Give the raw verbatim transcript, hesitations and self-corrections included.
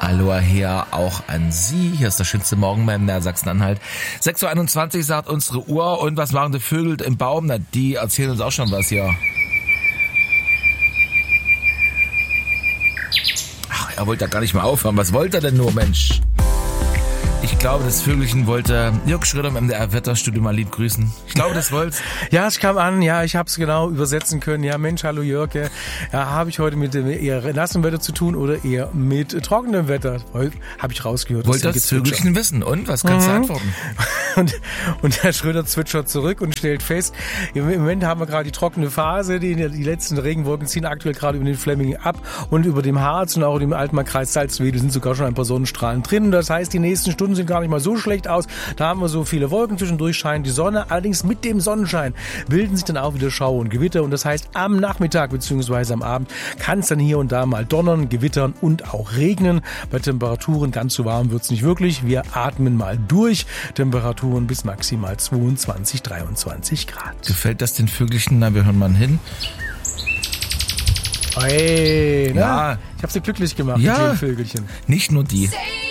Aloha her auch an Sie. Hier ist der schönste Morgen beim N D R Sachsen-Anhalt. sechs Uhr einundzwanzig sagt unsere Uhr. Und was machen die Vögel im Baum? Na, die erzählen uns auch schon was hier. Ach, er wollte ja gar nicht mal aufhören. Was wollte er denn nur, Mensch? Ich glaube, das Vögelchen wollte Jörg Schröder im M D R-Wetterstudio mal lieb grüßen. Ich glaube, das wollt's. Ja, es kam an. Ja, ich habe es genau übersetzen können. Ja, Mensch, hallo Jörg. Ja, habe ich heute mit eher nassem Wetter zu tun oder eher mit trockenem Wetter? Habe ich rausgehört. Wollte das Vögelchen wissen. Und, was kannst mhm. du antworten? Und, und Herr Schröder zwitschert zurück und stellt fest, im Moment haben wir gerade die trockene Phase. Die, die letzten Regenwolken ziehen aktuell gerade über den Fleming ab. Und über dem Harz und auch im Altmarkkreis Salzwedel sind sogar schon ein paar Sonnenstrahlen drin. Das heißt, die nächsten Stunden sehen gar nicht mal so schlecht aus. Da haben wir so viele Wolken, zwischendurch scheint die Sonne. Allerdings mit dem Sonnenschein bilden sich dann auch wieder Schauer und Gewitter. Und das heißt, am Nachmittag bzw. am Abend kann es dann hier und da mal donnern, gewittern und auch regnen. Bei Temperaturen ganz so warm wird es nicht wirklich. Wir atmen mal durch. Temperaturen bis maximal zweiundzwanzig, dreiundzwanzig Grad. Gefällt das den Vögelchen? Na, wir hören mal hin. Hey, ja. Ich habe sie glücklich gemacht, ja. mit den Vögelchen. Nicht nur die.